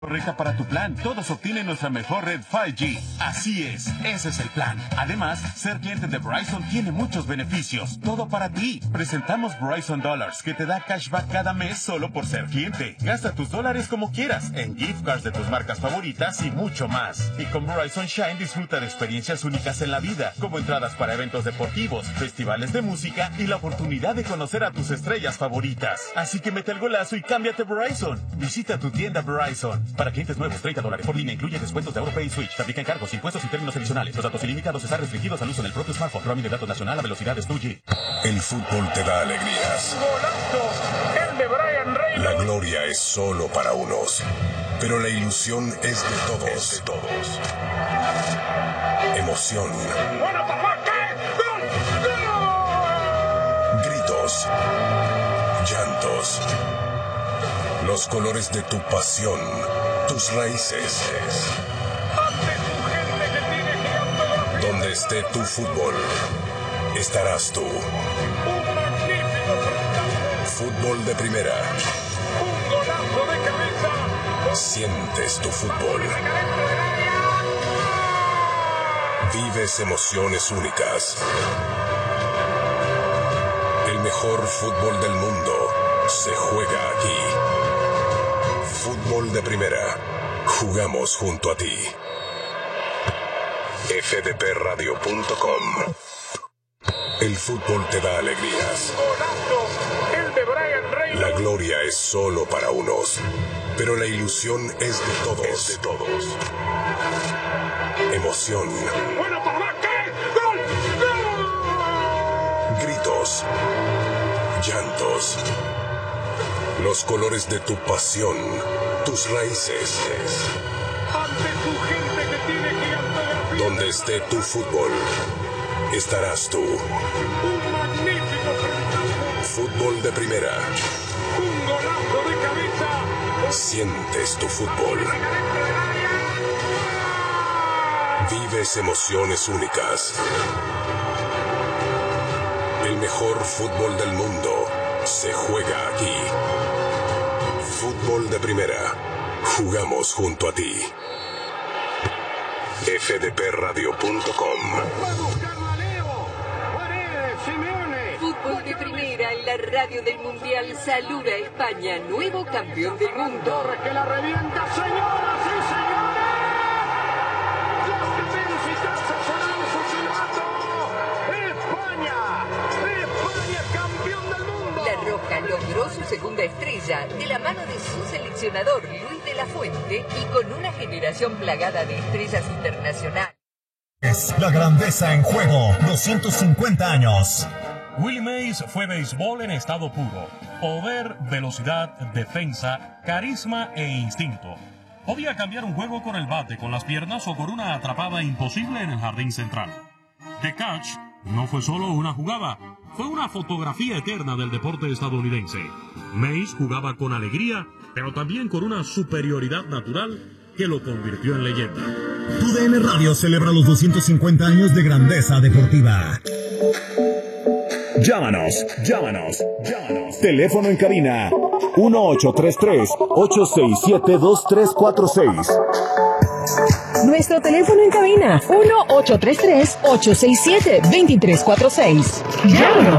Correcta para tu plan. Todos obtienen nuestra mejor red 5G. Así es, ese es el plan. Además, ser cliente de Verizon tiene muchos beneficios. Todo para ti. Presentamos Verizon Dollars, que te da cashback cada mes solo por ser cliente. Gasta tus dólares como quieras, en gift cards de tus marcas favoritas y mucho más. Y con Verizon Shine disfruta de experiencias únicas en la vida, como entradas para eventos deportivos, festivales de música y la oportunidad de conocer a tus estrellas favoritas. Así que mete el golazo y cámbiate Verizon. Visita tu tienda Verizon. Para clientes nuevos, $30 por línea, incluye descuentos de AutoPay y Switch. Se aplican cargos, impuestos y términos adicionales. Los datos ilimitados están restringidos al uso en el propio smartphone. Roaming de datos nacional a velocidades 2G. El fútbol te da alegrías. ¡Golazo! ¡El de Brian Reynolds! La gloria es solo para unos, pero la ilusión es de todos. Emoción. ¡Bueno, papá! ¿Qué? ¡Gol! ¡Gol! Gritos. Llantos. Los colores de tu pasión, tus raíces. ¡Ante tu gente que tiene girando la fiesta! Donde esté tu fútbol, estarás tú. ¡Un magnífico frentazo! Fútbol de primera. ¡Un golazo de cabeza! Sientes tu fútbol. Vives emociones únicas. El mejor fútbol del mundo se juega aquí. Fútbol de primera. Jugamos junto a ti. fdpradio.com. El fútbol te da alegrías. ¡Golazo! ¡El de Brian Reynolds! La gloria es solo para unos, pero la ilusión es de todos. Emoción. ¡Bueno, papá! ¿Qué? ¡Gol! ¡Gol! Gritos. Llantos. Los colores de tu pasión, tus raíces. ¡Ante tu gente que tiene girando la fiesta! Donde esté tu fútbol, estarás tú. ¡Un magnífico frentazo! Fútbol de primera. ¡Un golazo de cabeza! Sientes tu fútbol. Vives emociones únicas. El mejor fútbol del mundo se juega aquí. Fútbol de primera. Jugamos junto a ti. fdpradio.com. Fútbol de primera en la radio del Mundial. Saluda a España, nuevo campeón del mundo. ¡Que la revienta, señoras y señores! ¡Los que ven citarse sonaron su silbato! ¡España! ¡España, campeón del mundo! La Roja logró su segunda estrella de la mano de su seleccionador Luis de la Fuente y con una generación plagada de estrellas internacionales. Es la grandeza en juego, 250 años. Willie Mays fue béisbol en estado puro. Poder, velocidad, defensa, carisma e instinto. Podía cambiar un juego con el bate, con las piernas o con una atrapada imposible en el jardín central. The Catch no fue solo una jugada, fue una fotografía eterna del deporte estadounidense. Mays jugaba con alegría, pero también con una superioridad natural que lo convirtió en leyenda. TUDN Radio celebra los 250 años de grandeza deportiva. Llámanos. Teléfono en cabina 1833-867-2346. Nuestro teléfono en cabina 1833-867-2346. Llámanos.